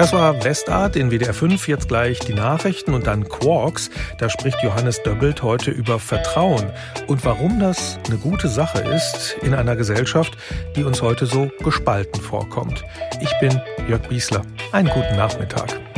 Das war Westart in WDR 5, jetzt gleich die Nachrichten und dann Quarks. Da spricht Johannes Döbbelt heute über Vertrauen und warum das eine gute Sache ist in einer Gesellschaft, die uns heute so gespalten vorkommt. Ich bin Jörg Biesler. Einen guten Nachmittag.